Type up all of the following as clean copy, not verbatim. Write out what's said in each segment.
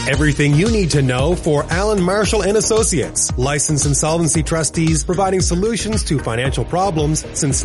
Everything you need to know for Alan Marshall and Associates, licensed insolvency trustees providing solutions to financial problems since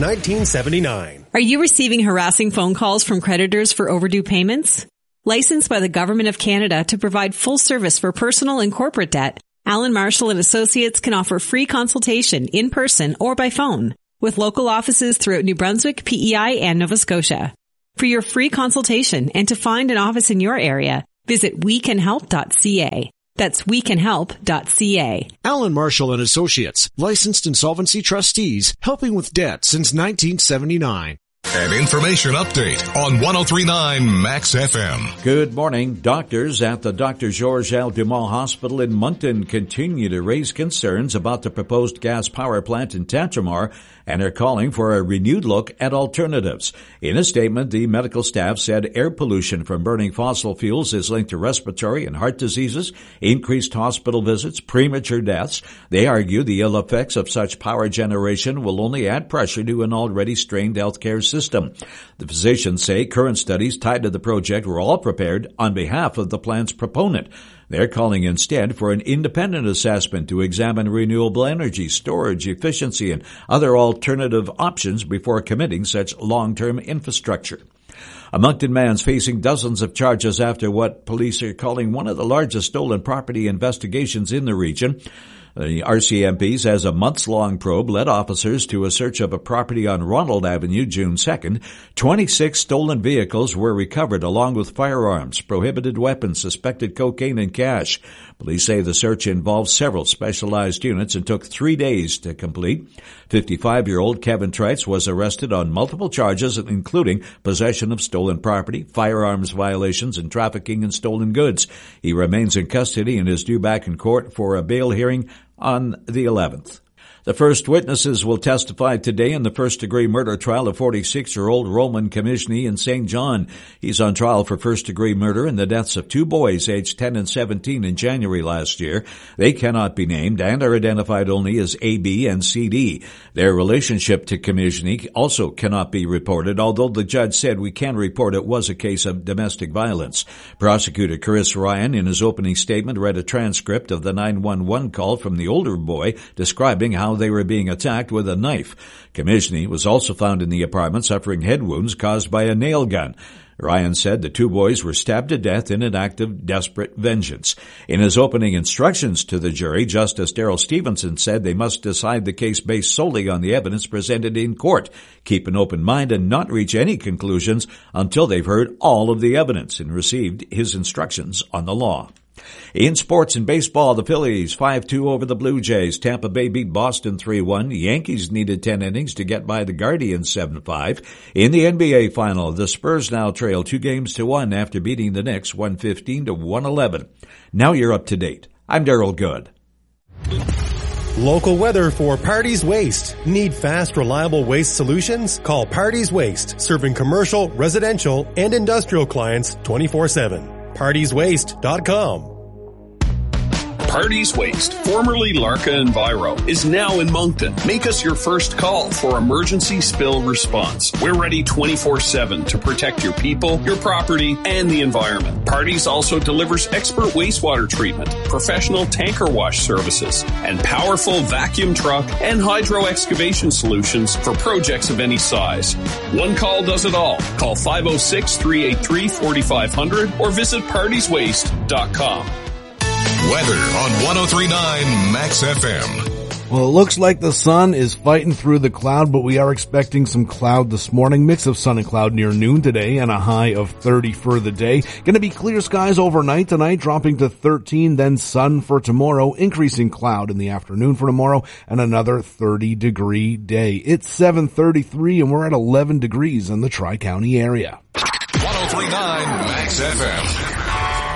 1979. Are you receiving harassing phone calls from creditors for overdue payments? Licensed by the Government of Canada to provide full service for personal and corporate debt, Alan Marshall and Associates can offer free consultation in person or by phone with local offices throughout New Brunswick, PEI, and Nova Scotia. For your free consultation and to find an office in your area, visit wecanhelp.ca. That's wecanhelp.ca. Alan Marshall and Associates, licensed insolvency trustees, helping with debt since 1979. An information update on 103.9 Max FM. Good morning. Doctors at the Dr. Georges L. Dumont Hospital in Moncton continue to raise concerns about the proposed gas power plant in Tantramar and are calling for a renewed look at alternatives. In a statement, the medical staff said air pollution from burning fossil fuels is linked to respiratory and heart diseases, increased hospital visits, premature deaths. They argue the ill effects of such power generation will only add pressure to an already strained healthcare system. The physicians say current studies tied to the project were all prepared on behalf of the plant's proponent. They're calling instead for an independent assessment to examine renewable energy, storage, efficiency, and other alternative options before committing such long-term infrastructure. A Moncton man's facing dozens of charges after what police are calling one of the largest stolen property investigations in the region. The RCMP says a months-long probe led officers to a search of a property on Ronald Avenue June 2nd. 26 stolen vehicles were recovered along with firearms, prohibited weapons, suspected cocaine, and cash. Police say the search involved several specialized units and took 3 days to complete. 55-year-old Kevin Trites was arrested on multiple charges, including possession of stolen property, firearms violations, and trafficking in stolen goods. He remains in custody and is due back in court for a bail hearing on the 11th. The first witnesses will testify today in the first-degree murder trial of 46-year-old Roman Commishney in St. John. He's on trial for first-degree murder in the deaths of two boys aged 10 and 17 in January last year. They cannot be named and are identified only as AB and CD. Their relationship to Commishney also cannot be reported, although the judge said we can report it was a case of domestic violence. Prosecutor Chris Ryan, in his opening statement, read a transcript of the 911 call from the older boy describing how they were being attacked with a knife. Commishney was also found in the apartment suffering head wounds caused by a nail gun. Ryan said the two boys were stabbed to death in an act of desperate vengeance. In his opening instructions to the jury, Justice Darrell Stevenson said they must decide the case based solely on the evidence presented in court, keep an open mind, and not reach any conclusions until they've heard all of the evidence and received his instructions on the law. In sports and baseball, the Phillies 5-2 over the Blue Jays. Tampa Bay beat Boston 3-1. The Yankees needed 10 innings to get by the Guardians 7-5. In the NBA final, the Spurs now trail 2-1 after beating the Knicks 115-111. Now you're up to date. I'm Darryl Good. Local weather for Parties Waste. Need fast, reliable waste solutions? Call Parties Waste, serving commercial, residential, and industrial clients 24/7. PartiesWaste.com. Parties Waste, formerly Larka Enviro, is now in Moncton. Make us your first call for emergency spill response. We're ready 24/7 to protect your people, your property, and the environment. Parties also delivers expert wastewater treatment, professional tanker wash services, and powerful vacuum truck and hydro excavation solutions for projects of any size. One call does it all. Call 506-383-4500 or visit partieswaste.com. Weather on 103.9 Max FM. Well, it looks like the sun is fighting through the cloud, but we are expecting some cloud this morning. Mix of sun and cloud near noon today and a high of 30 for the day. Going to be clear skies overnight tonight, dropping to 13, then sun for tomorrow, increasing cloud in the afternoon for tomorrow, and another 30-degree day. It's 7:33, and we're at 11 degrees in the Tri-County area. 103.9 Max FM.